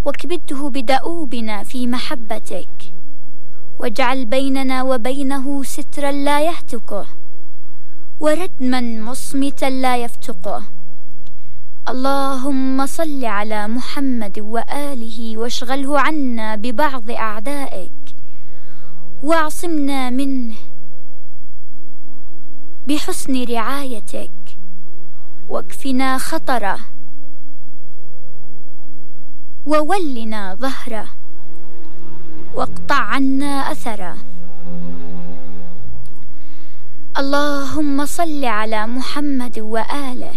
واكبده بدؤوبنا في محبتك، واجعل بيننا وبينه سترا لا يهتكه، وردما مصمتا لا يفتقه. اللهم صل على محمد وآله، واشغله عنا ببعض أعدائك، واعصمنا منه بحسن رعايتك، واكفنا خطره، وولنا ظهره، واقطع عنا أثره. اللهم صل على محمد وآله،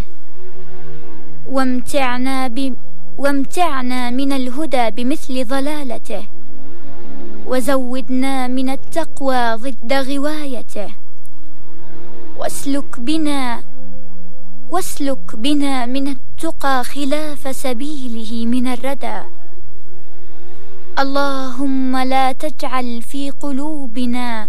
وامتعنا من الهدى بمثل ضلالته، وزودنا من التقوى ضد غوايته، واسلك بنا من التقى خلاف سبيله من الردى. اللهم لا تجعل في قلوبنا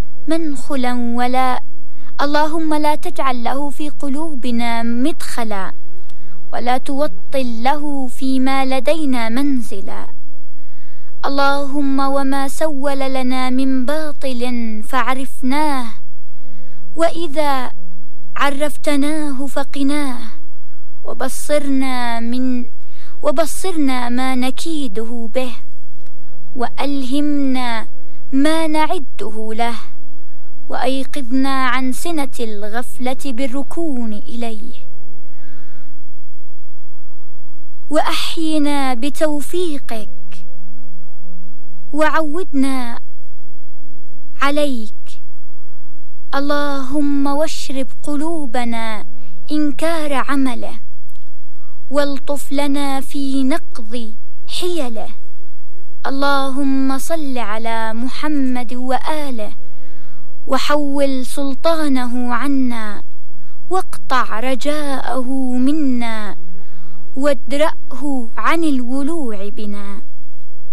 اللهم لا تجعل له في قلوبنا مدخلا، ولا توطل له فيما لدينا منزلا. اللهم وما سول لنا من باطل فعرفناه، وإذا عرفتناه فقناه، وبصرنا ما نكيده به، وألهمنا ما نعده له، وأيقظنا عن سنة الغفلة بالركون إليه، وأحينا بتوفيقك، وعودنا عليك. اللهم واشرب قلوبنا إنكار عمله، والطف لنا في نقض حيله. اللهم صل على محمد وآله، وحول سلطانه عنا، واقطع رجاءه منا، وادرأه عن الولوع بنا.